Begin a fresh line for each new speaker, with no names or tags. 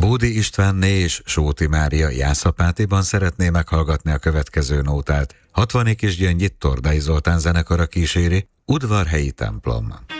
Bódi Istvánné és Sóti Mária Jászapátiban szeretné meghallgatni a következő nótát. 60. Kisgyöngyit Tordai Zoltán zenekara kíséri, Udvarhelyi templom.